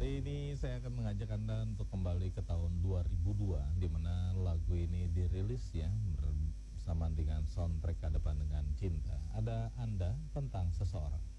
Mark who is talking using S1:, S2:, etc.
S1: Kali ini saya akan mengajak Anda untuk kembali ke tahun 2002, di mana lagu ini dirilis ya bersama dengan soundtrack Ke Depan Dengan Cinta. Ada Anda Tentang Seseorang.